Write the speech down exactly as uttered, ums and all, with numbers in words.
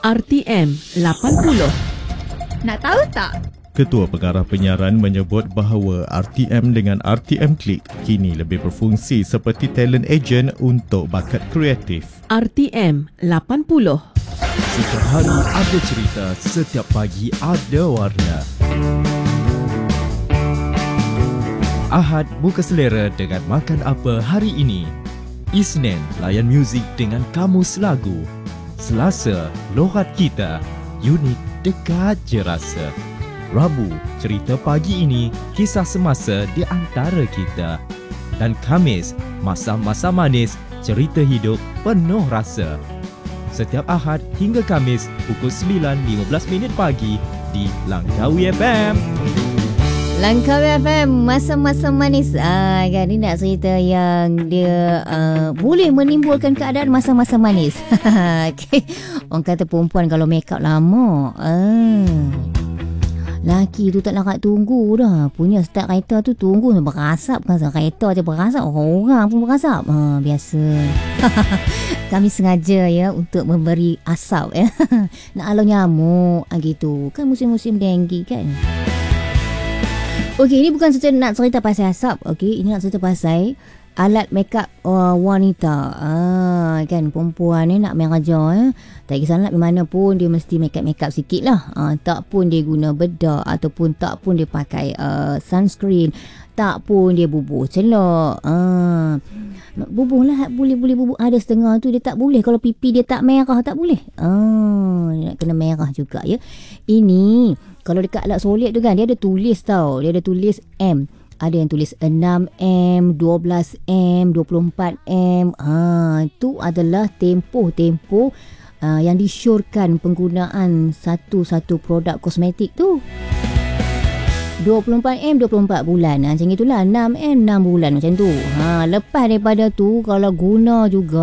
R T M lapan puluh. Nak tahu tak? Ketua Pengarah Penyiaran menyebut bahawa R T M dengan R T M Click kini lebih berfungsi seperti talent agent untuk bakat kreatif. R T M lapan puluh. Setiap hari ada cerita, setiap pagi ada warna. Ahad buka selera dengan makan apa hari ini. Isnin layan muzik dengan kamus lagu. Selasa lohat kita, unik dekat je rasa. Rabu cerita pagi ini, kisah semasa di antara kita. Dan Khamis masa-masa manis, cerita hidup penuh rasa. Setiap Ahad hingga Khamis pukul sembilan lima belas minit pagi di Langkawi F M. Langkawi F M, masa-masa manis. Ah, kan ni nak cerita yang dia uh, boleh menimbulkan keadaan masa-masa manis. Okay. Orang kata perempuan kalau make up lama, ah, laki tu tak nak tunggu dah. Punya start kereta tu tunggu berasap kan. Kereta je berasap, orang pun berasap. Ha, biasa. Kami sengaja ya untuk memberi asap ya. Nak halau nyamuk gitu. Kan musim-musim denggi kan. Okey, ini bukan cerita nak cerita pasal asap. Okey, ini nak cerita pasal alat makeup uh, wanita. Ah, kan perempuan ni nak main raja eh. Tak kisah nak mana pun dia mesti makeup-makeup sikit lah. Ah, tak pun dia guna bedak ataupun tak pun dia pakai uh, sunscreen, tak pun dia bubuh celak. Ah, bubuh lah boleh-boleh bubuh. Ada setengah tu dia tak boleh. Kalau pipi dia tak merah tak boleh. Ah, nak kena merah juga ya. Ini kalau dekat alat solid tu kan dia ada tulis tau. Dia ada tulis M. Ada yang tulis enam M, dua belas M, dua puluh empat M. Ha, itu adalah tempoh-tempoh uh, yang disyorkan penggunaan satu-satu produk kosmetik tu. dua puluh empat M, dua puluh empat bulan. Ha, macam itulah. enam M, enam bulan macam tu. Ha, lepas daripada tu kalau guna juga